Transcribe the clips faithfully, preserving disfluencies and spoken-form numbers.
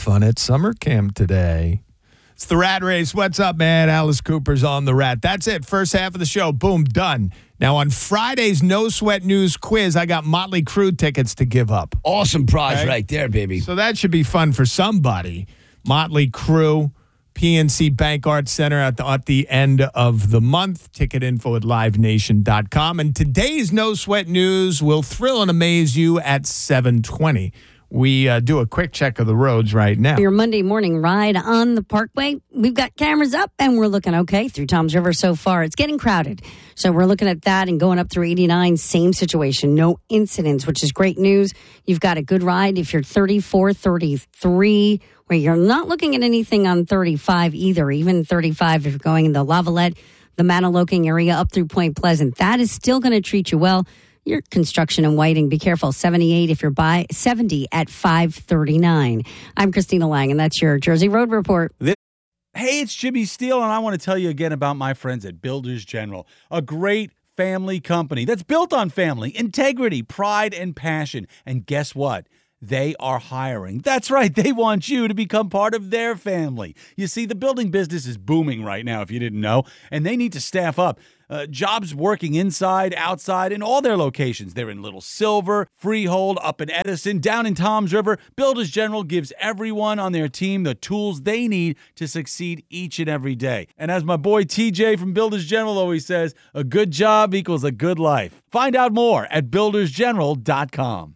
fun at summer camp today. It's the Rat Race. What's up, man? Alice Cooper's on the Rat. That's it. First half of the show. Boom, done. Now, on Friday's No Sweat News quiz, I got Motley Crue tickets to give up. Awesome prize Okay? right there, baby. So that should be fun for somebody. Motley Crue, P N C Bank Arts Center at the, at the end of the month. Ticket info at live nation dot com. And today's No Sweat News will thrill and amaze you at seven twenty. We uh, do a quick check of the roads right now. Your Monday morning ride on the Parkway, we've got cameras up and we're looking okay through Toms River so far. It's getting crowded. So we're looking at that and going up through eighty-nine, same situation. No incidents, which is great news. You've got a good ride if you're thirty-four, thirty-three, where you're not looking at anything on thirty-five either, even thirty-five if you're going in the Lavalette, the Manaloking area up through Point Pleasant. That is still going to treat you well. Your construction and Whiting, be careful. seventy-eight if you're by seventy at five thirty-nine. I'm Christina Lang, and that's your Jersey Road Report. Hey, it's Jimmy Steele, and I want to tell you again about my friends at Builders General, a great family company that's built on family, integrity, pride, and passion. And guess what? They are hiring. That's right. They want you to become part of their family. You see, the building business is booming right now, if you didn't know, and they need to staff up. Uh, jobs working inside, outside, in all their locations. They're in Little Silver, Freehold, up in Edison, down in Toms River. Builders General gives everyone on their team the tools they need to succeed each and every day. And as my boy T J from Builders General always says, a good job equals a good life. Find out more at builders general dot com.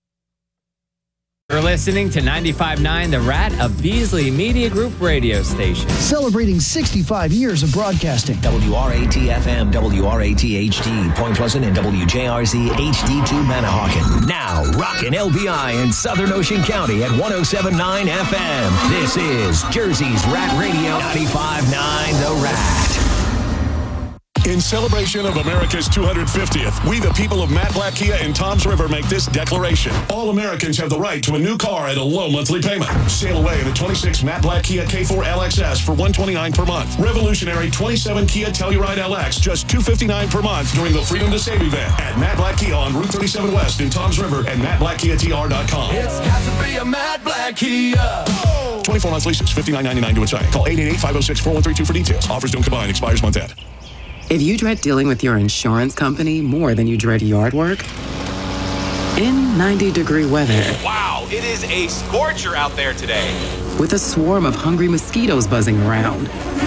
You're listening to ninety-five point nine The Rat, a Beasley Media Group radio station. Celebrating sixty-five years of broadcasting. W R A T F M, W R A T H D, Point Pleasant, and W J R Z H D two Manahawkin. Now, rockin' L B I in Southern Ocean County at one oh seven point nine F M. This is Jersey's Rat Radio, ninety-five point nine The Rat. In celebration of America's two hundred fiftieth, we the people of Matt Black Kia in Toms River make this declaration. All Americans have the right to a new car at a low monthly payment. Sail away in the twenty-six Matt Black Kia K four L X S for one hundred twenty-nine dollars per month. Revolutionary twenty-seven Kia Telluride L X, just two hundred fifty-nine dollars per month during the Freedom to Save event at Matt Black Kia on Route thirty-seven West in Toms River and matt black kia t r dot com. It's got to be a Matt Black Kia. twenty-four months leases, fifty-nine ninety-nine to inside. Call eight eight eight, five oh six, four one three two for details. Offers don't combine. Expires month end. If you dread dealing with your insurance company more than you dread yard work, in ninety degree weather. Wow, it is a scorcher out there today. With a swarm of hungry mosquitoes buzzing around.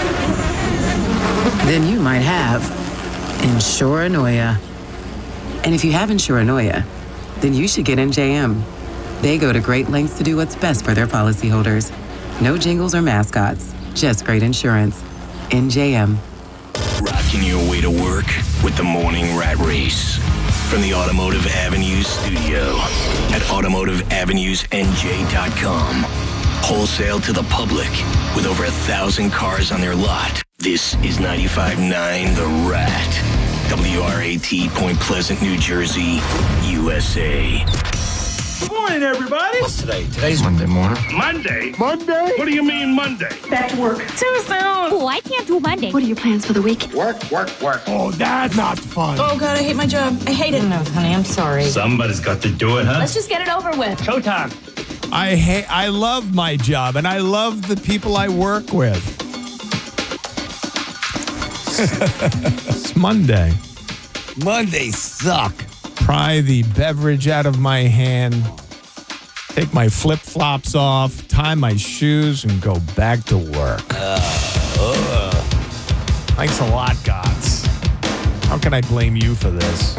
Then you might have Insuranoia. And if you have Insuranoia, then you should get N J M. They go to great lengths to do what's best for their policyholders. No jingles or mascots, just great insurance. N J M. Rocking your way to work with the Morning Rat Race. From the Automotive Avenues studio at automotive avenues n j dot com. Wholesale to the public with over a thousand cars on their lot. This is ninety-five point nine The Rat. W R A T, Point Pleasant, New Jersey, U S A. Good morning, everybody. What's today? Today's Monday morning. Monday? Monday? What do you mean Monday? Back to work. Too soon. Oh, I can't do Monday. What are your plans for the week? Work, work, work. Oh, that's not fun. Oh, God, I hate my job. I hate it. No, honey, I'm sorry. Somebody's got to do it, huh? Let's just get it over with. Showtime. I ha- I love my job, and I love the people I work with. It's Monday. Mondays suck. Pry the beverage out of my hand, take my flip-flops off, tie my shoes, and go back to work. Uh, uh. Thanks a lot, Gods. How can I blame you for this?